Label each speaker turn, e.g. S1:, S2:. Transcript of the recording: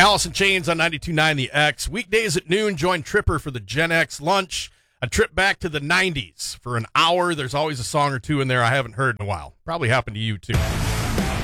S1: Alice in Chains on 92.9 The X. Weekdays at noon, join Tripper for the Gen X lunch. A trip back to the 90s for an hour. There's always a song or two in there I haven't heard in a while. Probably happened to you, too.